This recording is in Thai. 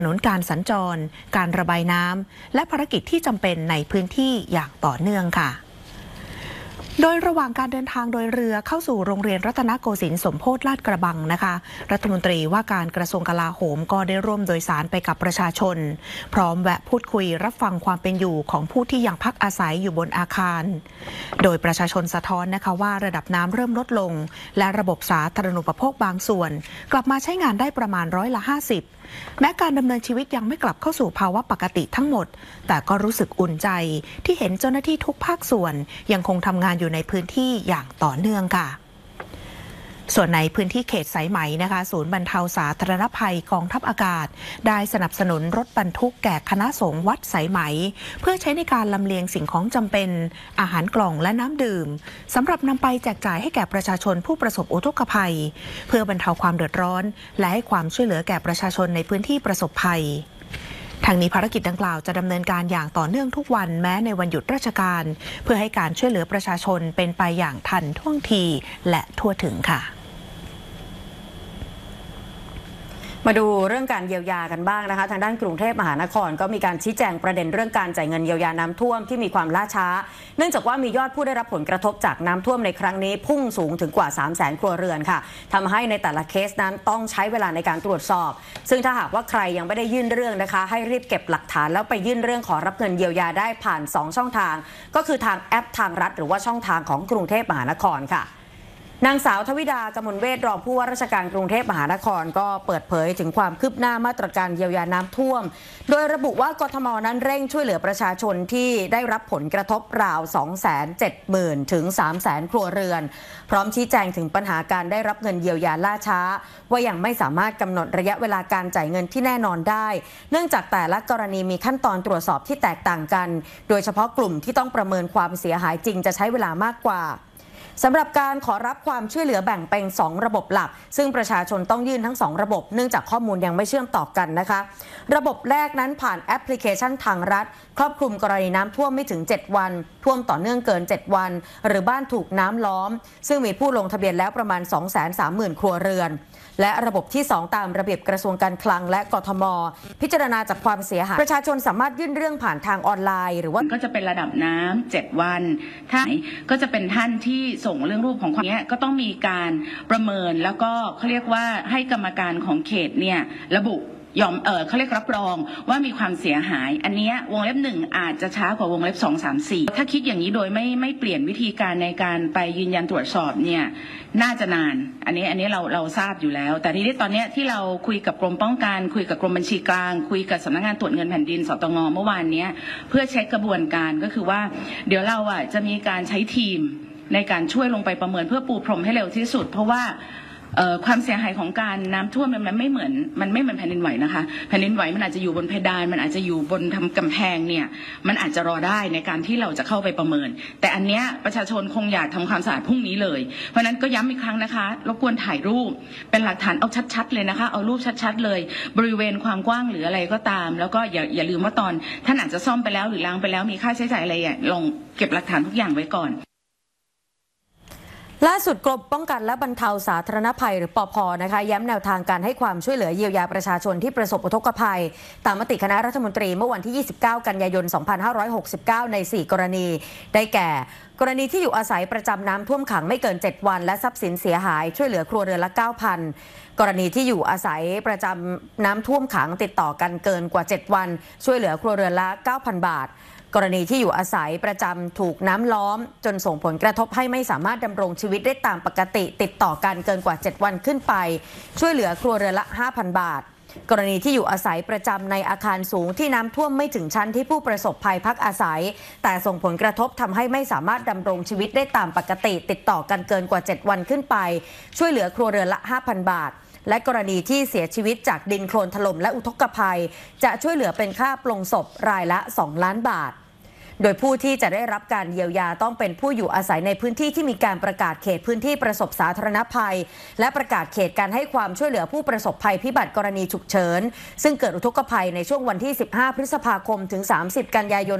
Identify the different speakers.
Speaker 1: ถนนการสัญจรการระบายน้ำและภารกิจที่จำเป็นในพื้นที่อย่างต่อเนื่องค่ะโดยระหว่างการเดินทางโดยเรือเข้าสู่โรงเรียนรัตนโกสินทร์สมโพธิลาดกระบังนะคะรัฐมนตรีว่าการกระทรวงกลาโหมก็ได้ร่วมโดยสารไปกับประชาชนพร้อมแวะพูดคุยรับฟังความเป็นอยู่ของผู้ที่ยังพักอาศัยอยู่บนอาคารโดยประชาชนสะท้อนนะคะว่าระดับน้ำเริ่มลดลงและระบบสาธารณูปโภคบางส่วนกลับมาใช้งานได้ประมาณ50%แม้การดำเนินชีวิตยังไม่กลับเข้าสู่ภาวะปกติทั้งหมดแต่ก็รู้สึกอุ่นใจที่เห็นเจ้าหน้าที่ทุกภาคส่วนยังคงทำงานอยู่ในพื้นที่อย่างต่อเนื่องค่ะส่วนในพื้นที่เขตสายไหมนะคะศูนย์บรรเทาสาธารณภัยกองทัพอากาศได้สนับสนุนรถบรรทุกแก่คณะสงฆ์วัดสายไหมเพื่อใช้ในการลำเลียงสิ่งของจำเป็นอาหารกล่องและน้ำดื่มสำหรับนำไปแจกจ่ายให้แก่ประชาชนผู้ประสบอุทกภัยเพื่อบรรเทาความเดือดร้อนและให้ความช่วยเหลือแก่ประชาชนในพื้นที่ประสบภัยทางนี้ภารกิจดังกล่าวจะดำเนินการอย่างต่อเนื่องทุกวันแม้ในวันหยุดราชการเพื่อให้การช่วยเหลือประชาชนเป็นไปอย่างทันท่วงทีและทั่วถึงค่ะ
Speaker 2: มาดูเรื่องการเยียวยากันบ้างนะคะทางด้านกรุงเทพมหานครก็มีการชี้แจงประเด็นเรื่องการจ่ายเงินเยียวยาน้ำท่วมที่มีความล่าช้าเนื่องจากว่ามียอดผู้ได้รับผลกระทบจากน้ำท่วมในครั้งนี้พุ่งสูงถึงกว่า 300,000 ครัวเรือนค่ะทำให้ในแต่ละเคสนั้นต้องใช้เวลาในการตรวจสอบซึ่งถ้าหากว่าใครยังไม่ได้ยื่นเรื่องนะคะให้รีบเก็บหลักฐานแล้วไปยื่นเรื่องขอรับเงินเยียวยาได้ผ่าน2ช่องทางก็คือทางแอปทางรัฐหรือว่าช่องทางของกรุงเทพมหานครค่ะนางสาวทวิดากมลเวชรองผู้ว่าราชการกรุงเทพมหานครก็เปิดเผยถึงความคืบหน้ามาตรการเยียวยาน้ำท่วมโดยระบุว่ากทมนั้นเร่งช่วยเหลือประชาชนที่ได้รับผลกระทบราว 270,000 ถึง 300,000 ครัวเรือนพร้อมชี้แจงถึงปัญหาการได้รับเงินเยียวยาล่าช้าว่ายังไม่สามารถกำหนดระยะเวลาการจ่ายเงินที่แน่นอนได้เนื่องจากแต่ละกรณีมีขั้นตอนตรวจสอบที่แตกต่างกันโดยเฉพาะกลุ่มที่ต้องประเมินความเสียหายจริงจะใช้เวลามากกว่าสำหรับการขอรับความช่วยเหลือแบ่งเป็น2ระบบหลักซึ่งประชาชนต้องยื่นทั้ง2ระบบเนื่องจากข้อมูลยังไม่เชื่อมต่อกันนะคะระบบแรกนั้นผ่านแอปพลิเคชันทางรัฐครอบคลุมกรณีน้ำท่วมไม่ถึง7วันท่วมต่อเนื่องเกิน7วันหรือบ้านถูกน้ำล้อมซึ่งมีผู้ลงทะเบียนแล้วประมาณ 230,000 ครัวเรือนและระบบที่2ตามระเบียบกระทรวงการคลังและกทมพิจารณาจากความเสียหายประชาชนสามารถยื่นเรื่องผ่านทางออนไลน์หรือว่า
Speaker 3: ก็จะเป็นระดับน้ำ7วันท่านก็จะเป็นท่านที่ส่งเรื่องรูปของความนี้ก็ต้องมีการประเมินแล้วก็เขาเรียกว่าให้กรรมการของเขตเนี่ยระบุยอมเขาเรียกรับรองว่ามีความเสียหายอันนี้วงเล็บ1อาจจะช้ากว่าวงเล็บ2 3 4ถ้าคิดอย่างนี้โดยไม่เปลี่ยนวิธีการในการไปยืนยันตรวจสอบเนี่ยน่าจะนานอันนี้เราทราบอยู่แล้วแต่ทีนี้ตอนนี้ที่เราคุยกับกรมป้องกันคุยกับกรมบัญชีกลางคุยกับสำนักงานตรวจเงินแผ่นดินสตงเมื่อวานนี้เพื่อเช็คกระบวนการก็คือว่าเดี๋ยวเราจะมีการใช้ทีมในการช่วยลงไปประเมินเพื่อปูพรมให้เร็วที่สุดเพราะว่าความเสียหายของการน้ำท่วมมันไม่เหมือนแผ่นดินไหวนะคะแผ่นดินไหวมันอาจจะอยู่บนเพดานมันอาจจะอยู่บนทำกำแพงเนี่ยมันอาจจะรอได้ในการที่เราจะเข้าไปประเมินแต่อันเนี้ยประชาชนคงอยากทำความสะอาดพรุ่งนี้เลยเพราะนั้นก็ย้ำอีกครั้งนะคะรบกวนถ่ายรูปเป็นหลักฐานเอาชัดๆเลยนะคะเอารูปชัดๆเลยบริเวณความกว้างหรืออะไรก็ตามแล้วก็อย่าลืมว่าตอนท่านอาจจะซ่อมไปแล้วหรือล้างไปแล้วมีค่าใช้จ่ายอะไรลองเก็บหลักฐานทุกอย่างไว้ก่อน
Speaker 2: ล่าสุดกรมป้องกันและบรรเทาสาธารณภัยหรือปภ.นะคะย้ำแนวทางการให้ความช่วยเหลือเยียวยาประชาชนที่ประสบอุทกภัยตามมติคณะรัฐมนตรีเมื่อวันที่29 กันยายน 2569 ใน 4 กรณีได้แก่กรณีที่อยู่อาศัยประจำน้ำท่วมขังไม่เกิน7วันและทรัพย์สินเสียหายช่วยเหลือครัวเรือนละ 9,000 กรณีที่อยู่อาศัยประจำน้ำท่วมขังติดต่อกันเกินกว่า7วันช่วยเหลือครัวเรือนละ 9,000 บาทกรณีที่อยู่อาศัยประจำถูกน้ำล้อมจนส่งผลกระทบให้ไม่สามารถดำรงชีวิตได้ตามปกติติดต่อกันเกินกว่า7วันขึ้นไปช่วยเหลือครัวเรือนละ 5,000 บาทกรณีที่อยู่อาศัยประจำในอาคารสูงที่น้ำท่วมไม่ถึงชั้นที่ผู้ประสบภัยพักอาศัยแต่ส่งผลกระทบทำให้ไม่สามารถดำรงชีวิตได้ตามปกติติดต่อกันเกินกว่า7วันขึ้นไปช่วยเหลือครัวเรือนละ 5,000 บาทและกรณีที่เสียชีวิตจากดินโคลนถล่มและอุทกภัยจะช่วยเหลือเป็นค่าปลงศพรายละ2 ล้านบาทโดยผู้ที่จะได้รับการเยียวยาต้องเป็นผู้อยู่อาศัยในพื้นที่ที่มีการประกาศเขตพื้นที่ประสบสาธารณภัยและประกาศเขตการให้ความช่วยเหลือผู้ประสบภัยพิบัติกรณีฉุกเฉินซึ่งเกิดอุทกภัยในช่วงวันที่15 พฤษภาคมถึง 30 กันยายน